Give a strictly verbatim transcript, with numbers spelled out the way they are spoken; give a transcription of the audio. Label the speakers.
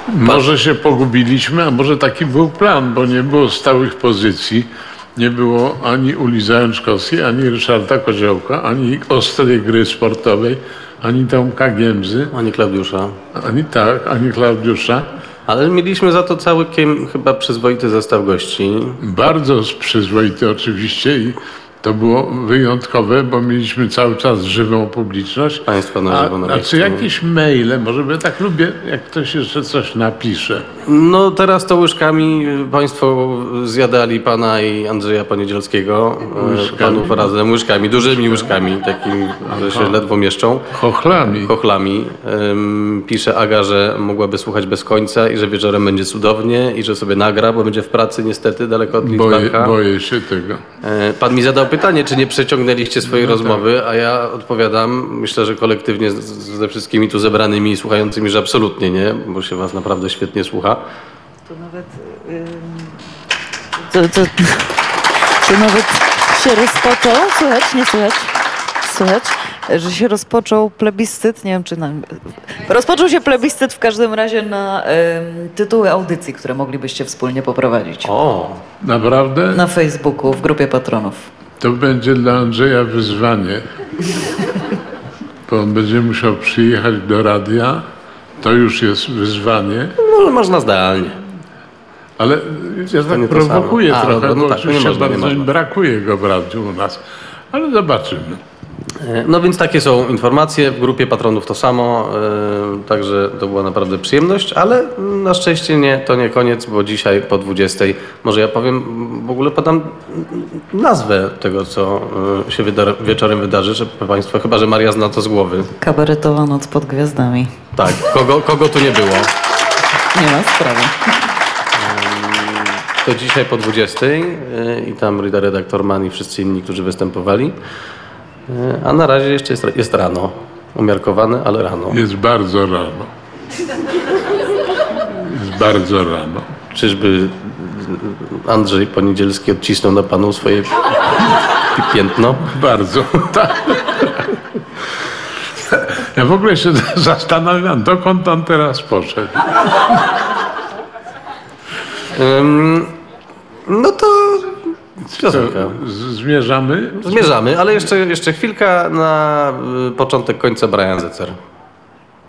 Speaker 1: Może się pogubiliśmy, a może taki był plan, bo nie było stałych pozycji. Nie było ani Uli Zajączkowskiej, ani Ryszarda Koziołka, ani ostrej gry sportowej, ani Tomka Giemzy,
Speaker 2: Ani Klaudiusza.
Speaker 1: ani tak, ani Klaudiusza.
Speaker 2: Ale mieliśmy za to całkiem chyba przyzwoity zestaw gości.
Speaker 1: Bardzo przyzwoity oczywiście i to było wyjątkowe, bo mieliśmy cały czas żywą publiczność.
Speaker 2: Państwo na żywo na
Speaker 1: A, a
Speaker 2: miejscu.
Speaker 1: czy jakieś maile, może by tak lubię, jak ktoś jeszcze coś napisze.
Speaker 2: No teraz to łyżkami państwo zjadali pana i Andrzeja Poniedzielskiego.
Speaker 1: Łyżkami?
Speaker 2: Panów razem łyżkami, dużymi łyżkami, takimi, że się ledwo mieszczą.
Speaker 1: Chochlami.
Speaker 2: Chochlami. Ym, pisze Aga, że mogłaby słuchać bez końca i że wieczorem będzie cudownie i że sobie nagra, bo będzie w pracy niestety daleko od
Speaker 1: Boję,
Speaker 2: Lidzbarka.
Speaker 1: boję się tego.
Speaker 2: E, Pan mi zadał pytanie, czy nie przeciągnęliście swojej rozmowy, a ja odpowiadam, myślę, że kolektywnie z, ze wszystkimi tu zebranymi i słuchającymi, że absolutnie nie, bo się was naprawdę świetnie słucha.
Speaker 3: To nawet, ym, to, to, to nawet się rozpoczął, słychać, nie słychać, słychać, że się rozpoczął plebiscyt, nie wiem czy nam, rozpoczął się plebiscyt w każdym razie na ym, tytuły audycji, które moglibyście wspólnie poprowadzić.
Speaker 2: O,
Speaker 1: Naprawdę?
Speaker 3: Na Facebooku, w grupie patronów.
Speaker 1: To będzie dla Andrzeja wyzwanie. Bo on będzie musiał przyjechać do radia. To już jest wyzwanie.
Speaker 2: no można zdalnie.
Speaker 1: Ale ja tak
Speaker 2: nie to
Speaker 1: prowokuję
Speaker 2: samo. A,
Speaker 1: trochę,
Speaker 2: no
Speaker 1: bo
Speaker 2: tak, to nie
Speaker 1: oczywiście
Speaker 2: można, nie
Speaker 1: bardzo
Speaker 2: można.
Speaker 1: mi brakuje go w radiu u nas. Ale zobaczymy.
Speaker 2: E, No więc takie są informacje, w grupie patronów to samo, e, także to była naprawdę przyjemność, ale na szczęście nie, to nie koniec, bo dzisiaj po dwudziestej, może ja powiem, w ogóle podam nazwę tego, co e, się wyda- wieczorem wydarzy, że Państwo, chyba że Maria zna to z głowy.
Speaker 3: Kabaretowa noc pod gwiazdami.
Speaker 2: Tak, kogo, kogo tu nie było?
Speaker 3: Nie ma sprawy.
Speaker 2: To dzisiaj po dwudziestej e, i tam redaktor Mann i wszyscy inni, którzy występowali, e, a na razie jeszcze jest, jest rano, umiarkowane, ale rano.
Speaker 1: Jest bardzo rano. Jest bardzo rano.
Speaker 2: Czyżby Andrzej Poniedzielski odcisnął na panu swoje pi- piętno?
Speaker 1: Bardzo. Tak. Ja w ogóle się zastanawiam, dokąd on teraz poszedł.
Speaker 2: Ym, no to piosenka.
Speaker 1: Z- Zmierzamy?
Speaker 2: Zmierzamy, ale jeszcze, jeszcze chwilka na y, początek końca Brian Zecer.